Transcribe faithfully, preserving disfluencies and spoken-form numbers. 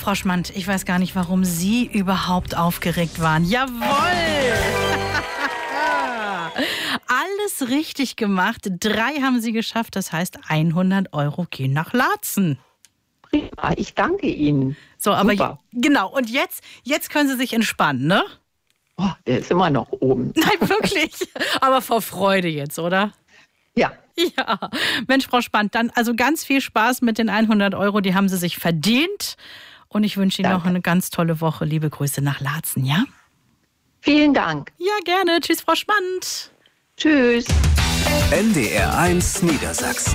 Frau Schmand, ich weiß gar nicht, warum Sie überhaupt aufgeregt waren. Jawohl! Alles richtig gemacht. Drei haben Sie geschafft. Das heißt, hundert Euro gehen nach Laatzen. Prima, ich danke Ihnen. So, aber Super. je, genau. Und jetzt, jetzt können Sie sich entspannen, ne? Oh, der ist immer noch oben. Nein, wirklich. Aber vor Freude jetzt, oder? Ja. Ja. Mensch, Frau Schmand, dann also ganz viel Spaß mit den hundert Euro. Die haben Sie sich verdient. Und ich wünsche Ihnen Danke. noch eine ganz tolle Woche. Liebe Grüße nach Laatzen, ja? Vielen Dank. Ja, gerne. Tschüss, Frau Schmand. Tschüss. N D R eins Niedersachsen.